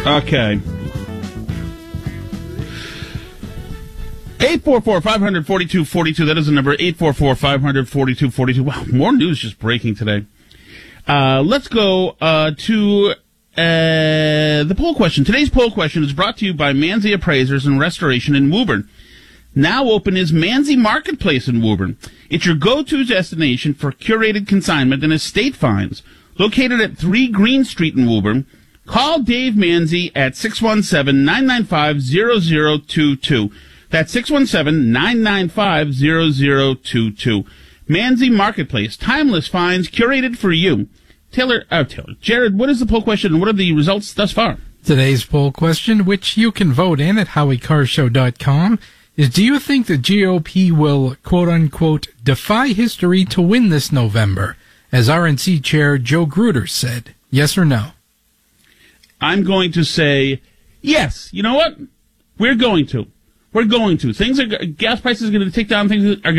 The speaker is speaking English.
Okay. 844-500-4242. That is the number, 844-500-4242. Wow, more news just breaking today. Let's go to the poll question. Today's poll question is brought to you by Manzi Appraisers and Restoration in Woburn. Now open is Manzi Marketplace in Woburn. It's your go-to destination for curated consignment and estate finds. Located at 3 Green Street in Woburn. Call Dave Manzi at 617-995-0022. That's 617-995-0022. Manzi Marketplace. Timeless finds curated for you. Jared, what is the poll question and what are the results thus far? Today's poll question, which you can vote in at HowieCarShow.com, is do you think the GOP will, quote-unquote, defy history to win this November? As RNC Chair Joe Gruder said, yes or no? I'm going to say yes. You know what? We're going to. Gas prices are going to take down. Things are